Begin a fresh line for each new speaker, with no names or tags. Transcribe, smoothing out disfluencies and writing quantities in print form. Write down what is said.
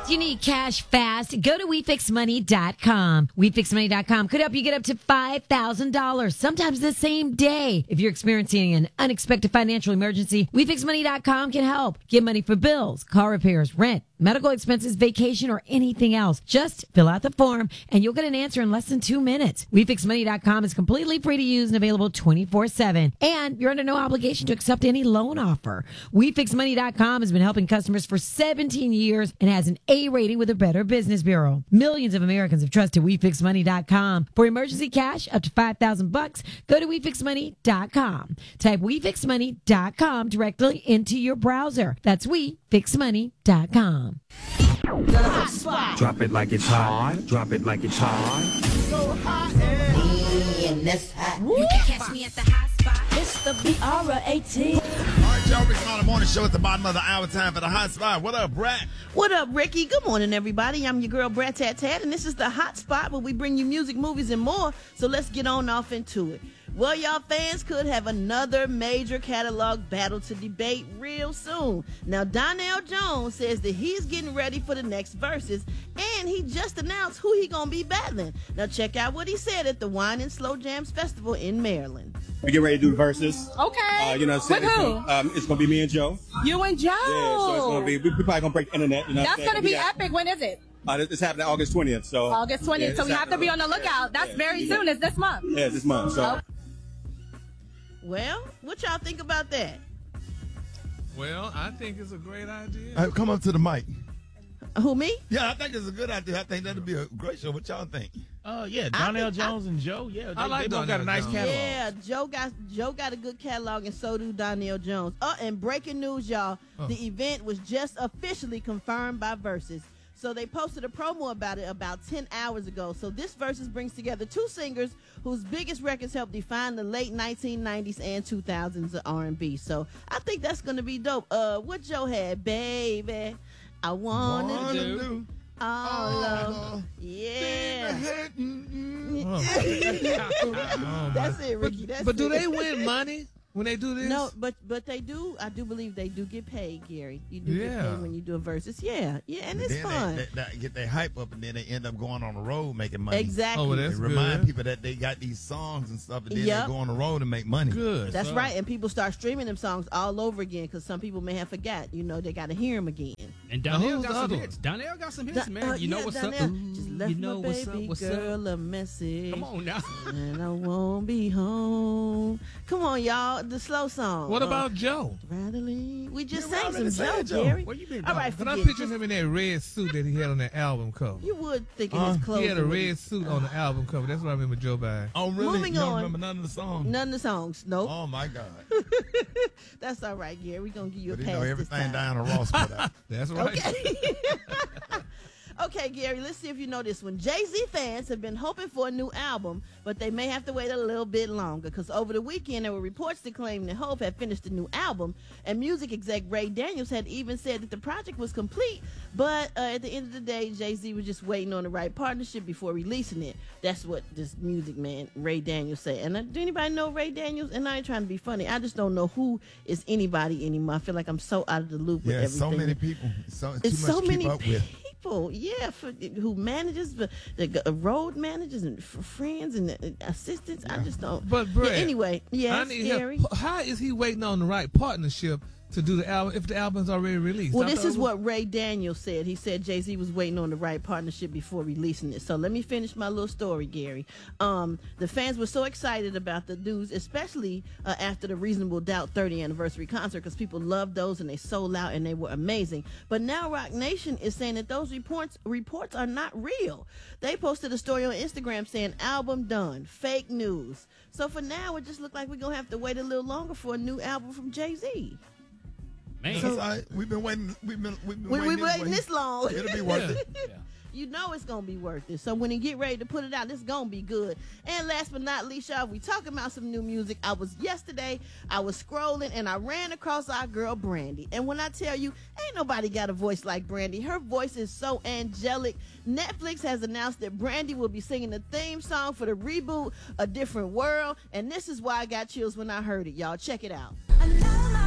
You need cash fast? Go to WeFixMoney.com. WeFixMoney.com could help you get up to $5,000, sometimes the same day. If you're experiencing an unexpected financial emergency, WeFixMoney.com can help. Get money for bills, car repairs, rent, medical expenses, vacation, or anything else. Just fill out the form and you'll get an answer in less than 2 minutes. WeFixMoney.com is completely free to use and available 24/7. And you're under no obligation to accept any loan offer. WeFixMoney.com has been helping customers for 17 years and has an A rating with the Better Business Bureau. Millions of Americans have trusted WeFixMoney.com. For emergency cash up to $5,000, go to WeFixMoney.com. Type WeFixMoney.com directly into your browser. That's WeFixMoney.com.
The hot spot.
Drop it like it's hot. Drop it like it's hot.
So hot and that's hot. You can catch me at the hot spot. It's the BR18.
All right, y'all. Rick on the morning show at the bottom of the hour. Time for the hot spot. What up, Brat?
What up, Ricky? Good morning, everybody. I'm your girl, Brat Tat Tat, and this is the hot spot where we bring you music, movies, and more. So let's get on off into it. Well, y'all fans could have another major catalog battle to debate real soon. Now, Donnell Jones says that he's getting ready for the next verses, and he just announced who he gonna be battling. Now, check out what he said at the Wine and Slow Jams Festival in Maryland.
We get ready to do the verses.
Okay.
You know what I'm saying?
With who?
It's going to be me and Joe.
You and Joe.
Yeah, so it's going to be, we probably going to break the internet. You know
That's going to be epic. When is it?
It's happening August 20th. So
August 20th.
Yeah,
so we have to be on the lookout. That's very soon. It's this month.
Yeah, this month. So.
Well, what y'all think about that?
Well, I think it's a great idea.
Come up to the mic.
Who, me?
Yeah, I think it's a good idea. I think that'll be a great show. What y'all think?
Yeah, Donnell Jones and Joe. Yeah, they both got a nice catalog.
Yeah, Joe got a good catalog, and so do Donnell Jones. And breaking news, y'all, the event was just officially confirmed by Versus. So they posted a promo about it about 10 hours ago. So this Versus brings together two singers whose biggest records helped define the late 1990s and 2000s of R&B. So I think that's going to be dope. What Joe had, baby, I wanna do all of, yeah. That's it, Ricky.
But do they win money when they do this?
No, but they do. I do believe they do get paid, Gary. You do get paid when you do a versus. Yeah, and it's fun.
They get their hype up, and then they end up going on the road making money.
Exactly.
Oh, well, that's
they remind people that they got these songs and stuff, and then they go on the road and make money.
Good.
That's right, and people start streaming them songs all over again because some people may have forgot. You know, they got to hear them again.
And Donnell got some hits. Donnell got some hits, man. You know what's up?
Just left
You know
my
what's
baby
up? What's
girl
up?
a message.
Come on now.
And I won't be home. Come on, y'all. The slow song.
What about Joe?
Rattling. We just sang
already
some
said
Joe,
Joe.
Gary.
Where you been?
All right,
But I'm
forget
picturing
it.
him in that red suit that he had on that album cover.
You would think in his clothes.
He had a red suit on the album cover. That's what I remember Joe buying.
Oh, really?
Moving
you don't
on.
remember none of the songs?
None of the songs. Nope.
Oh, my God.
That's all right, Gary. We're going to give you a
But
pass
you know,
this
everything
time.
Diana Ross put out.
That's right.
Okay. Okay, Gary, let's see if you know this one. Jay-Z fans have been hoping for a new album, but they may have to wait a little bit longer because over the weekend there were reports that claimed that Hope had finished a new album, and music exec Ray Daniels had even said that the project was complete, but at the end of the day, Jay-Z was just waiting on the right partnership before releasing it. That's what this music man, Ray Daniels, said. And do anybody know Ray Daniels? And I ain't trying to be funny. I just don't know who is anybody anymore. I feel like I'm so out of the loop with everything.
So many people. It's too much
so
to
many
keep up with.
People, yeah, who manages the road managers and friends and assistants. I just don't.
But Brad,
anyway, yes, Gary.
How is he waiting on the right partnership to do the album if the album's already released?
Well, this is what Ray Daniels said. He said Jay-Z was waiting on the right partnership before releasing it. So let me finish my little story, Gary. The fans were so excited about the news, especially after the Reasonable Doubt 30th anniversary concert, because people loved those and they sold out and they were amazing. But now Rock Nation is saying that those reports are not real. They posted a story on Instagram saying album done, fake news. So for now, it just looked like we're going to have to wait a little longer for a new album from Jay-Z.
Man.
So, we've been waiting. We've been
waiting this long.
It'll be worth it.
Yeah.
You know it's going to be worth it. So when he get ready to put it out, it's going to be good. And last but not least, y'all, we talking about some new music. Yesterday, I was scrolling and I ran across our girl Brandy. And when I tell you, ain't nobody got a voice like Brandy. Her voice is so angelic. Netflix has announced that Brandy will be singing the theme song for the reboot A Different World. And this is why I got chills when I heard it, y'all. Check it out.